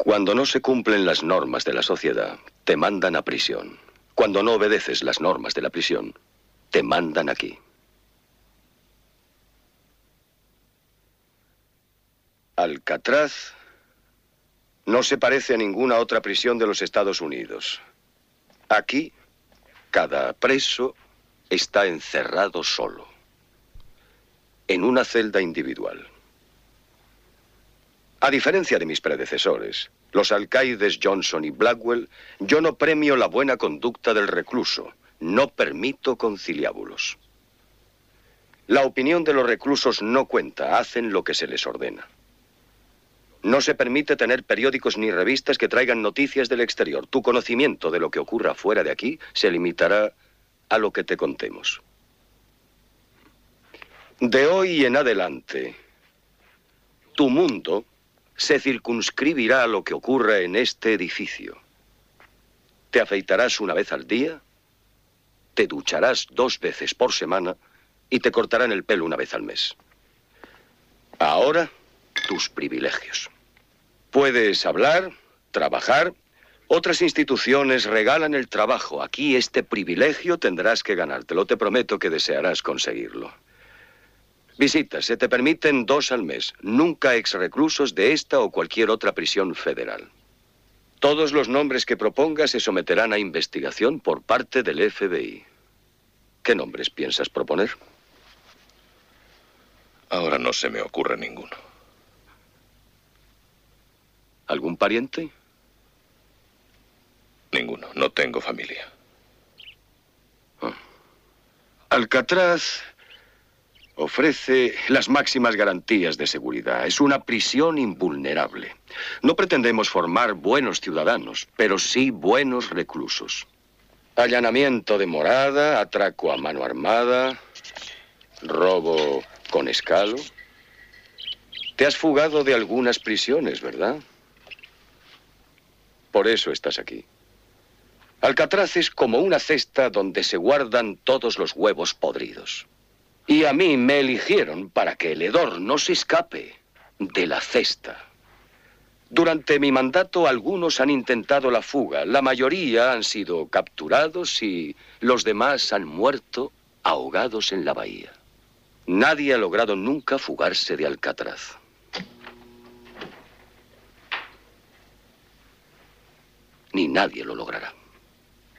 Cuando no se cumplen las normas de la sociedad, te mandan a prisión. Cuando no obedeces las normas de la prisión, te mandan aquí. Alcatraz no se parece a ninguna otra prisión de los Estados Unidos. Aquí, cada preso está encerrado solo, en una celda individual. A diferencia de mis predecesores, los alcaides Johnson y Blackwell, yo no premio la buena conducta del recluso, no permito conciliábulos. La opinión de los reclusos no cuenta, hacen lo que se les ordena. No se permite tener periódicos ni revistas que traigan noticias del exterior. Tu conocimiento de lo que ocurra fuera de aquí se limitará a lo que te contemos. De hoy en adelante, tu mundo se circunscribirá a lo que ocurra en este edificio. Te afeitarás una vez al día, te ducharás 2 veces por semana y te cortarán el pelo una vez al mes. Ahora, tus privilegios. Puedes hablar, trabajar. Otras instituciones regalan el trabajo. Aquí este privilegio tendrás que ganártelo. Te prometo que desearás conseguirlo. Visitas, se te permiten 2 al mes. Nunca exreclusos de esta o cualquier otra prisión federal. Todos los nombres que propongas se someterán a investigación por parte del FBI. ¿Qué nombres piensas proponer? Ahora no se me ocurre ninguno. ¿Algún pariente? Ninguno. No tengo familia. Alcatraz ofrece las máximas garantías de seguridad. Es una prisión invulnerable. No pretendemos formar buenos ciudadanos, pero sí buenos reclusos. Allanamiento de morada, atraco a mano armada, robo con escalo. Te has fugado de algunas prisiones, ¿verdad? Por eso estás aquí. Alcatraz es como una cesta donde se guardan todos los huevos podridos. Y a mí me eligieron para que el hedor no se escape de la cesta. Durante mi mandato, algunos han intentado la fuga. La mayoría han sido capturados y los demás han muerto ahogados en la bahía. Nadie ha logrado nunca fugarse de Alcatraz. Ni nadie lo logrará.